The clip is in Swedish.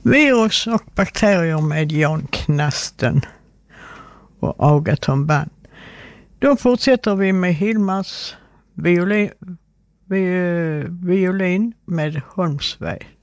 Virus och bakterier med Jan Knasten och Agaton Band. Då fortsätter vi med Hilmars violin med Holmsvej.